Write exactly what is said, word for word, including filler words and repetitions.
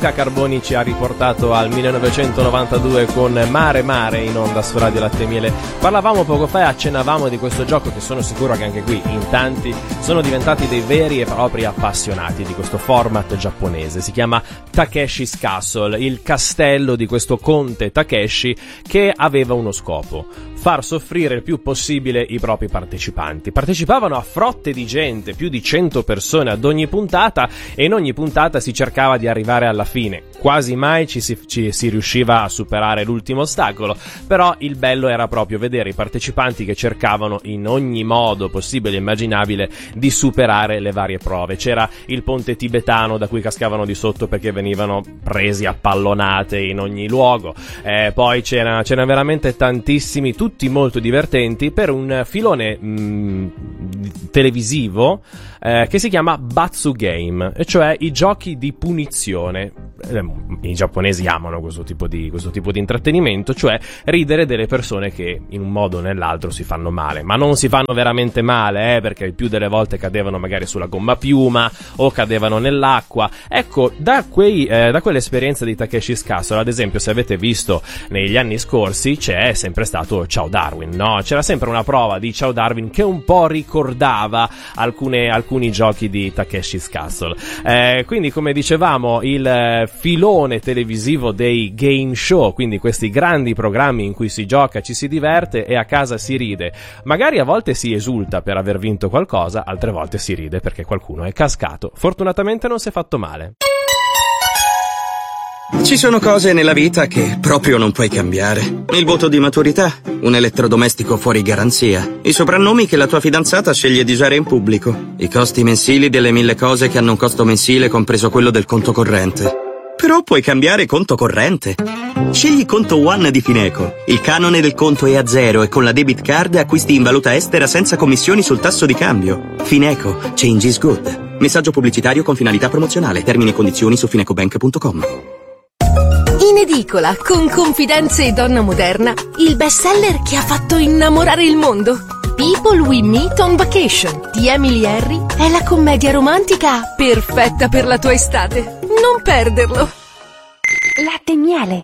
Luca Carboni ci ha riportato al millenovecentonovantadue con Mare Mare in onda su Radio Latte e Miele. Parlavamo poco fa e accennavamo di questo gioco che sono sicuro che anche qui in tanti sono diventati dei veri e propri appassionati di questo format giapponese. Si chiama Takeshi's Castle, il castello di questo conte Takeshi che aveva uno scopo: far soffrire il più possibile i propri partecipanti. Partecipavano a frotte di gente, più di cento persone ad ogni puntata, e in ogni puntata si cercava di arrivare alla fine. Quasi mai ci si, ci si riusciva a superare l'ultimo ostacolo, però il bello era proprio vedere i partecipanti che cercavano in ogni modo possibile e immaginabile di superare le varie prove. C'era il ponte tibetano da cui cascavano di sotto perché venivano presi a pallonate in ogni luogo, eh, poi c'era, c'erano veramente tantissimi, tutti molto divertenti, per un filone mh, televisivo eh, che si chiama Batsu Game, e cioè i giochi di punizione. Eh, I giapponesi amano questo tipo di questo tipo di intrattenimento, cioè ridere delle persone che in un modo o nell'altro si fanno male, ma non si fanno veramente male, eh, perché il più delle volte cadevano magari sulla gomma piuma o cadevano nell'acqua. Ecco, da quei eh, da quell'esperienza di Takeshi's Castle, ad esempio, se avete visto negli anni scorsi, c'è sempre stato Ciao Darwin, no? C'era sempre una prova di Ciao Darwin che un po' ricordava alcune, alcuni giochi di Takeshi's Castle. Eh, quindi, come dicevamo, il eh, filone televisivo dei game show, quindi questi grandi programmi in cui si gioca, ci si diverte e a casa si ride. Magari a volte si esulta per aver vinto qualcosa, altre volte si ride perché qualcuno è cascato. Fortunatamente non si è fatto male. Ci sono cose nella vita che proprio non puoi cambiare. Il voto di maturità, un elettrodomestico fuori garanzia, i soprannomi che la tua fidanzata sceglie di usare in pubblico, i costi mensili delle mille cose che hanno un costo mensile compreso quello del conto corrente. Però puoi cambiare conto corrente. Scegli Conto One di Fineco. Il canone del conto è a zero e con la debit card acquisti in valuta estera senza commissioni sul tasso di cambio. Fineco. Change is good. Messaggio pubblicitario con finalità promozionale. Termini e condizioni su finecobank punto com. In edicola, con Confidenze e Donna Moderna, il bestseller che ha fatto innamorare il mondo. People We Meet on Vacation di Emily Henry è la commedia romantica perfetta per la tua estate. Non perderlo! Latte e Miele.